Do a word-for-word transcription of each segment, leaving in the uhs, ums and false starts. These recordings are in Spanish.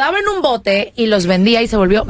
guardaba en un bote y los vendía y se volvió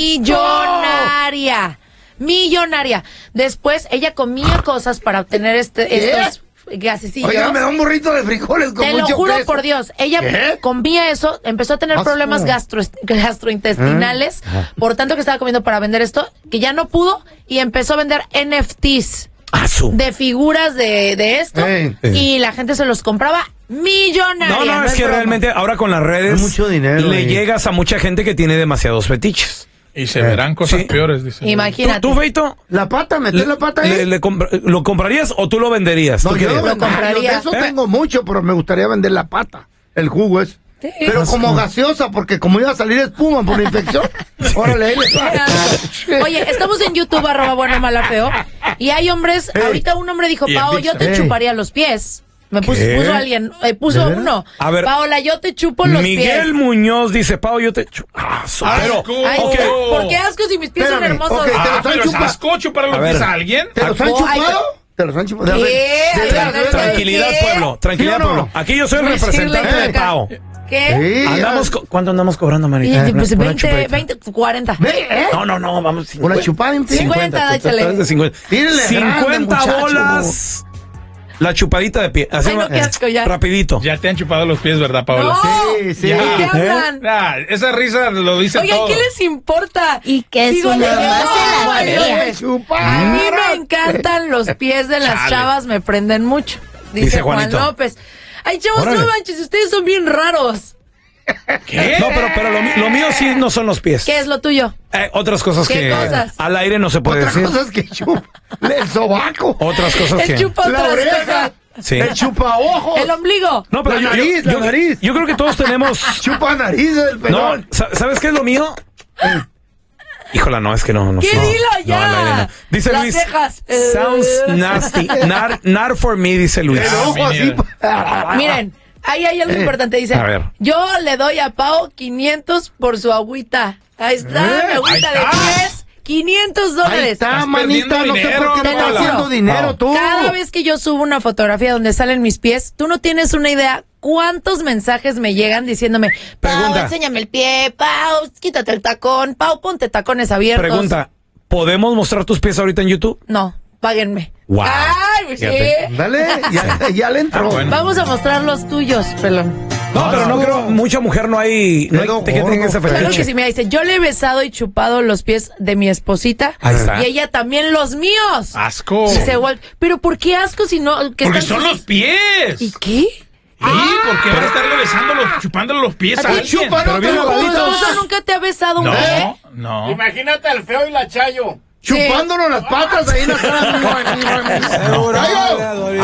millonaria. Millonaria. Después ella comía cosas para obtener este, estos gasecillos. Oiga, me da un burrito de frijoles con Te mucho lo juro queso. por Dios. Ella ¿Qué? comía eso, empezó a tener Asco. problemas gastro, gastrointestinales, ¿Eh? por tanto que estaba comiendo para vender esto, que ya no pudo y empezó a vender N F Ts de figuras de, de esto Ey. y la gente se los compraba millonaria. No, no, es que broma. realmente ahora con las redes Es mucho dinero, le eh. llegas a mucha gente que tiene demasiados fetiches. Y se verán cosas Sí. peores, dice. Imagínate. ¿Tú, tú, Feito? La pata, meter la pata ahí. Le- le compra- ¿Lo comprarías o tú lo venderías? No, ¿Tú yo qué lo dirías? compraría. De eso ¿Eh? tengo mucho, pero me gustaría vender la pata. El jugo es. Sí. Pero Asco. como gaseosa, porque como iba a salir espuma por la infección. Órale, ahí les va. Qué asco. Oye, estamos en YouTube, arroba bueno, mala, feo. Y hay hombres, Ey. ahorita un hombre dijo, Y en Pao, yo Vixen. te Ey. chuparía los pies. Me puso, ¿Qué? puso alguien, eh, puso ¿De veras? uno. A ver. Paola, yo te chupo los Miguel pies. Muñoz dice, Pau, yo te... chu- Ah, su- pero, ¡Asco! Ay, Ok. ¿por qué asco si mis pies son Espérame, hermosos? ok, te Ah, los han pero es chupado. asco chupar los A ver. pies a alguien. ¿Te los han Oh, ay, chupado? ¿Te los han chupado? ¿Qué? De ver- Ay, de ver- ay, de ver- Tranquilidad, ¿Qué? pueblo. Tranquilidad, ¿Sí o no? pueblo. Aquí yo soy el Decirle representante de acá. Pau. ¿Qué? Sí, Andamos co- ¿Cuánto andamos cobrando, Y, Marita? pues Una veinte, chupadita. veinte, cuarenta. Ve, ¿eh? No, no, no, vamos. Una chupada en pie. cincuenta, échale. De cincuenta. Tírenle grande, cincuenta muchacho. bolas. La chupadita de pie. Así Ay, no, va- qué asco, ya. Rapidito. Ya te han chupado los pies, ¿verdad, Paola? No. Sí, sí. Ya. ¿De qué hablan? Ah, esa risa lo dice Oigan, todo. ¿qué les importa? Y que Digo, su no, mamá se la ay, crea. ay, Chupa. A mí me encantan los pies de las Chale. chavas, me prenden mucho. Dice, Dice Juan Juanito. López. Ay, chavos, Órale. no manches, ustedes son bien raros. ¿Qué? No, pero, pero lo, mi- lo mío sí no son los pies. ¿Qué es lo tuyo? Eh, otras cosas ¿Qué que cosas? al aire no se puede Otras decir. cosas que chupa. El sobaco. Otras cosas El que... chupa La otras oreja. cosas. Sí. El chupa ojos. El ombligo. No, pero La yo, yo- nariz, la yo- nariz. yo creo que todos tenemos... Chupa nariz del No, pelón. sa- ¿sabes qué es lo mío? Híjola, no, es que no, no ¿Qué? sé. Dilo No, ya. al aire no. Dice Las Luis. cejas. Sounds Eh. nasty. Not, not for me, dice Luis. El ojo así. Miren, ahí hay algo Eh, importante. Dice, a ver. yo le doy a Pao quinientos por su agüita. Ahí está, Eh, mi agüita ahí de está. pies. quinientos Ahí dólares. está, Estás manita. perdiendo No sé dinero, por qué no Paola. estás haciendo dinero No. tú. Cada vez que yo subo una fotografía donde salen mis pies, tú no tienes una idea cuántos mensajes me llegan diciéndome, Pau, Pregunta. enséñame el pie, Pau, quítate el tacón, Pau, ponte tacones abiertos. Pregunta, ¿podemos mostrar tus pies ahorita en YouTube? No, páguenme. Wow. Ay, pues sí. Fíjate. Dale, ya, ya le entró. Ah, bueno. Vamos a mostrar los tuyos, pelón. No, pero no creo, mucha mujer no hay, no hay Dedo que tenga gordo, ese Claro fetiche. que sí, mira, dice, yo le he besado y chupado los pies de mi esposita. Ahí está. Y ella también los míos. Asco. Dice Walt, pero ¿por qué asco si no? que Porque están son sus- los pies. ¿Y qué? Sí, porque van a estarle besando los, chupándole los pies a ¿A ti alguien. chupan Pero bien otro ¿Tu lavaditos. esposa nunca te ha besado un pie? No, no. Imagínate al feo y la Chayo. Chupándonos las patas ahí en la cara.